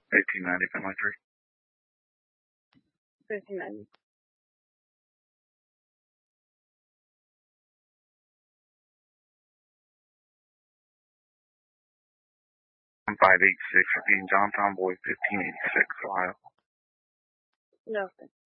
1890 Finley 1590. $586 for being John Tomboy 1586 Ohio. No.